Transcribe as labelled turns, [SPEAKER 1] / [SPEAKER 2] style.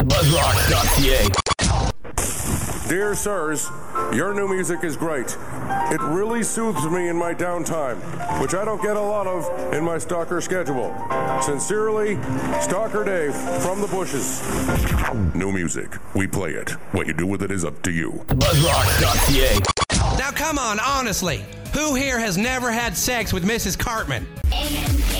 [SPEAKER 1] BuzzRock.ca.
[SPEAKER 2] Dear sirs, your new music is great. It really soothes me in my downtime, which I don't get a lot of in my stalker schedule. Sincerely, Stalker Dave from the bushes. New music. We play it. What you do with it is up to you.
[SPEAKER 1] BuzzRock.ca.
[SPEAKER 3] Now come on, honestly. Who here has never had sex with Mrs. Cartman?
[SPEAKER 4] Amen.